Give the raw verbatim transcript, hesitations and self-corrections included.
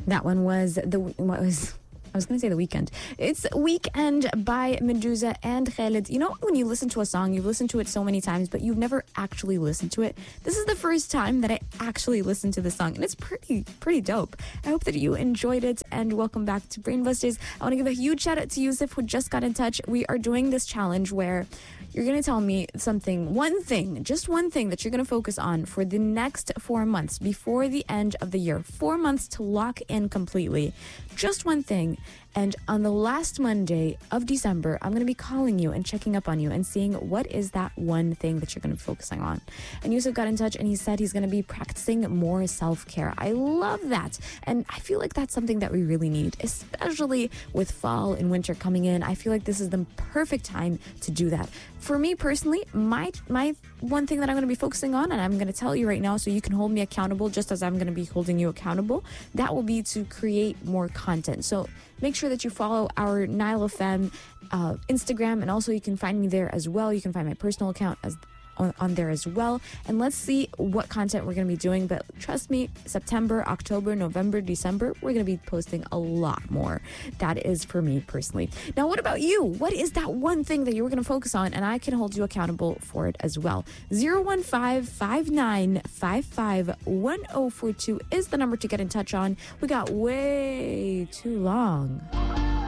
That one was the what was I was going to say The Weekend. It's Weekend by Medusa and Khaled. You know, when you listen to a song, you've listened to it so many times, but you've never actually listened to it. This is the first time that I actually listened to the song, and it's pretty, pretty dope. I hope that you enjoyed it, and welcome back to Brainbusters. I want to give a huge shout out to Yusuf, who just got in touch. We are doing this challenge where you're going to tell me something, one thing, just one thing that you're going to focus on for the next four months before the end of the year. Four months to lock in completely. Just one thing. And on the last Monday of December, I'm going to be calling you and checking up on you and seeing what is that one thing that you're going to be focusing on. And Yusuf got in touch and he said he's going to be practicing more self-care. I love that. And I feel like that's something that we really need, especially with fall and winter coming in. I feel like this is the perfect time to do that. For me personally, my my one thing that I'm going to be focusing on, and I'm going to tell you right now so you can hold me accountable just as I'm going to be holding you accountable, that will be to create more content. So make sure that you follow our Nile F M uh, Instagram, and also you can find me there as well. You can find my personal account as on, on there as well. And let's see what content we're going to be doing. But trust me, September, October, November, December, we're going to be posting a lot more. That is for me personally. Now, what about you? What is that one thing that you were going to focus on? And I can hold you accountable for it as well. zero one five, five nine five five, one zero four two is the number to get in touch on. We got way too long.